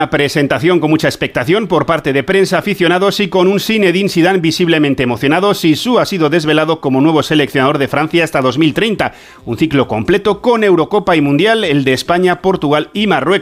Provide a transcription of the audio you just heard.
Una presentación con mucha expectación por parte de prensa, aficionados y con un Zinedine Zidane visiblemente emocionado. Zizou ha sido desvelado como nuevo seleccionador de Francia hasta 2030. Un ciclo completo con Eurocopa y Mundial, el de España, Portugal y Marruecos.